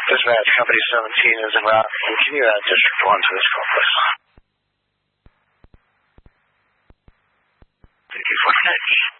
Dispatch, Company 17 is en route. Can you add District 1 to this call, please? Thank you for that.